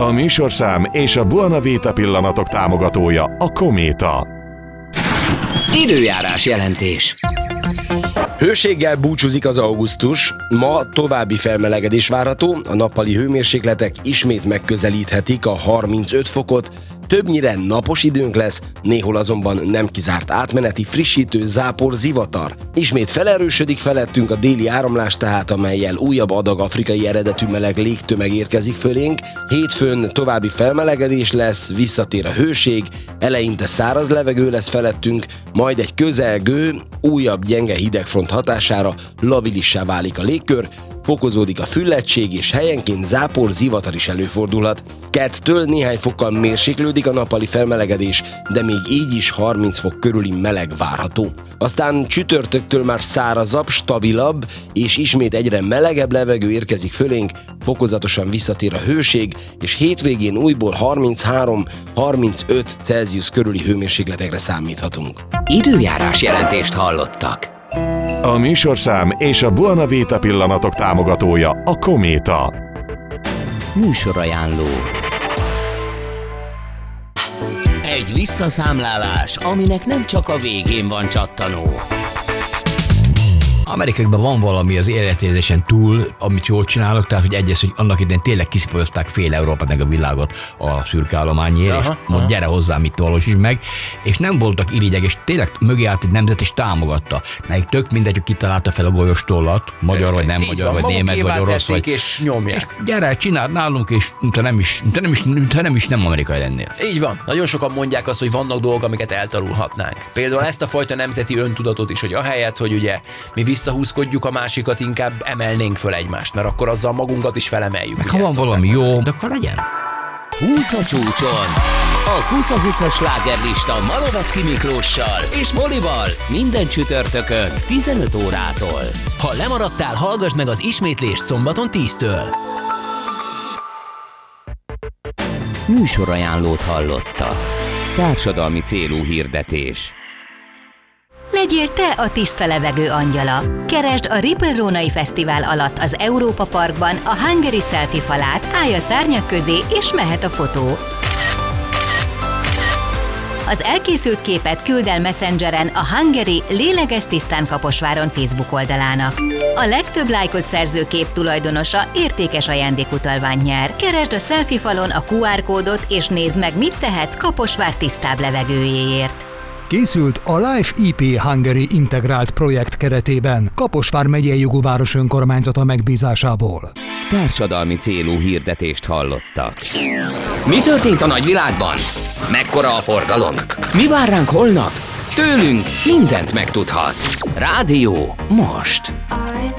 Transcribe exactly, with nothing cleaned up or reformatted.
A műsorszám és a Buona Vita pillanatok támogatója a Kométa. Időjárás jelentés. Hőséggel búcsúzik az augusztus, ma további felmelegedés várható, a nappali hőmérsékletek ismét megközelíthetik a harmincöt fokot, többnyire napos időnk lesz, néhol azonban nem kizárt átmeneti frissítő zápor zivatar. Ismét felerősödik felettünk a déli áramlás tehát, amellyel újabb adag afrikai eredetű meleg légtömeg érkezik fölénk. Hétfőn további felmelegedés lesz, visszatér a hőség, eleinte száraz levegő lesz felettünk, majd egy közelgő, újabb gyenge hidegfront hatására labilissá válik a légkör, fokozódik a füllettség és helyenként zápor, zivatar is előfordulhat. Kettől néhány fokkal mérséklődik a nappali felmelegedés, de még így is harminc fok körüli meleg várható. Aztán csütörtöktől már szárazabb, stabilabb és ismét egyre melegebb levegő érkezik fölénk, fokozatosan visszatér a hőség, és hétvégén újból harminchárom-harmincöt Celsius körüli hőmérsékletekre számíthatunk. Időjárás jelentést hallottak. A műsorszám és a Buona Vita pillanatok támogatója a Kométa. Műsorajánló. Egy visszaszámlálás, aminek nem csak a végén van csattanó. Amerikában van valami az életérzésen túl, amit jól csinálok, tehát hogy egyes, hogy annak idején tényleg kiszipolozták fél Európát meg a világot a szürke állományért, és mondj, gyere hozzám, itt valósítsd meg, és nem voltak irigyek, és tényleg mögé állt egy nemzet, és támogatta. Nekik tök mindegy, hogy kitalálta fel a golyostollat, magyar vagy nem magyar, vagy német, vagy orosz, vagy... és nyomják. És gyere, csináld nálunk, és te nem is, te nem is, te nem is nem amerikai lennél. Így van. Nagyon sokan mondják azt, hogy vannak dolgok, amiket eltanulhatnánk. Például ezt a fajta nemzeti öntudatot is, hogy ahelyett, hogy ugye mi visszahúzkodjuk a másikat, inkább emelnénk föl egymást, mert akkor azzal magunkat is felemeljük. Meg ha van valami jó, de akkor legyen. húsz a csúcson. A húsz-húszas slágerlista Malovecki Miklóssal és Molival minden csütörtökön tizenöt órától. Ha lemaradtál, hallgass meg az ismétlést szombaton tíztől. Műsorajánlót hallotta. Társadalmi célú hirdetés. Legyél te a tiszta levegő angyala. Keresd a Ripple Rónai Fesztivál alatt az Európa Parkban a Hungary Selfie falát, állj a szárnyak közé és mehet a fotó. Az elkészült képet küld el Messengeren a Hungary Lélegez tisztán Kaposváron Facebook oldalának. A legtöbb lájkot szerző kép tulajdonosa értékes ajándékutalványt nyer. Keresd a selfie falon a kú ár kódot és nézd meg, mit tehetsz Kaposvár tisztább levegőjéért. Készült a Life í pé Hungary integrált projekt keretében, Kaposvár megyei jogú város önkormányzata megbízásából. Társadalmi célú hirdetést hallottak. Mi történt a nagyvilágban? Mekkora a forgalom? Mi vár ránk holnap? Tőlünk mindent megtudhat. Rádió most.